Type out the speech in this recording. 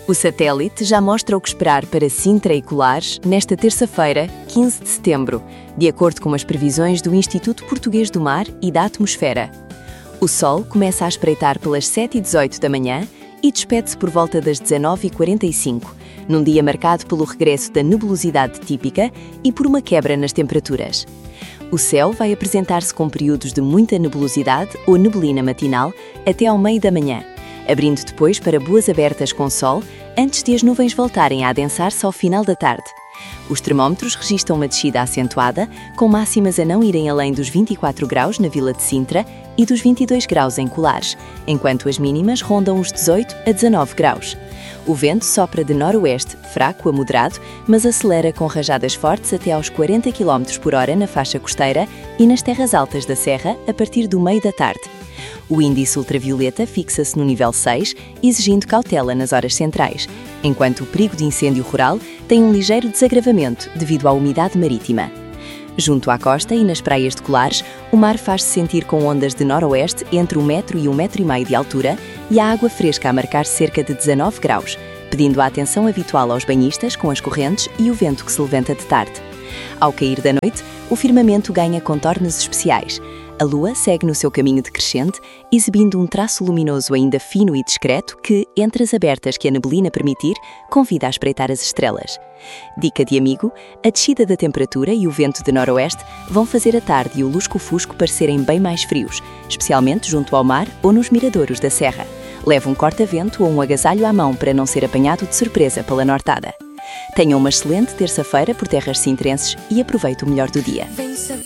O satélite já mostra o que esperar para Sintra e Colares nesta terça-feira, 15 de setembro, de acordo com as previsões do Instituto Português do Mar e da Atmosfera. O Sol começa a espreitar pelas 7h18 da manhã e despede-se por volta das 19h45, num dia marcado pelo regresso da nebulosidade típica e por uma quebra nas temperaturas. O céu vai apresentar-se com períodos de muita nebulosidade ou neblina matinal até ao meio da manhã, abrindo depois para boas abertas com sol, antes de as nuvens voltarem a adensar-se ao final da tarde. Os termómetros registram uma descida acentuada, com máximas a não irem além dos 24 graus na Vila de Sintra e dos 22 graus em Colares, enquanto as mínimas rondam os 18 a 19 graus. O vento sopra de noroeste, fraco a moderado, mas acelera com rajadas fortes até aos 40 km por hora na faixa costeira e nas terras altas da serra a partir do meio da tarde. O índice ultravioleta fixa-se no nível 6, exigindo cautela nas horas centrais, enquanto o perigo de incêndio rural tem um ligeiro desagravamento devido à umidade marítima. Junto à costa e nas praias de Colares, o mar faz-se sentir com ondas de noroeste entre 1 metro e 1,5 metro de altura e a água fresca a marcar cerca de 19 graus, pedindo a atenção habitual aos banhistas com as correntes e o vento que se levanta de tarde. Ao cair da noite, o firmamento ganha contornos especiais. A lua segue no seu caminho decrescente, exibindo um traço luminoso ainda fino e discreto que, entre as abertas que a neblina permitir, convida a espreitar as estrelas. Dica de amigo: a descida da temperatura e o vento de noroeste vão fazer a tarde e o lusco-fusco parecerem bem mais frios, especialmente junto ao mar ou nos miradouros da serra. Leve um corta-vento ou um agasalho à mão para não ser apanhado de surpresa pela nortada. Tenham uma excelente terça-feira por terras sintrenses e aproveite o melhor do dia.